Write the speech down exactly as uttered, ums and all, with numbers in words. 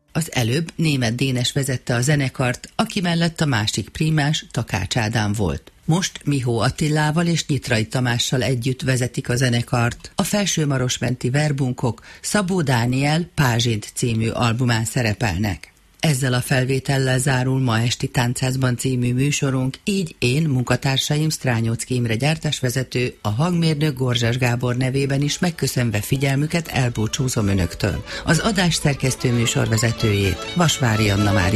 Az előbb Németh Dénes vezette a zenekart, aki mellett a másik prímás Takács Ádám volt. Most Mihó Attilával és Nyitrai Tamással együtt vezetik a zenekart. A Felsőmarosmenti Verbunkok Szabó Dániel Pázsint című albumán szerepelnek. Ezzel a felvétellel zárul ma esti Tánchászban című műsorunk, így én, munkatársaim Strányóczky Imre gyártásvezető, a hangmérnök Gorzsás Gábor nevében is megköszönve figyelmüket elbúcsúzom önöktől. Az adás szerkesztő műsorvezetőjét, Vasvári Anna Mária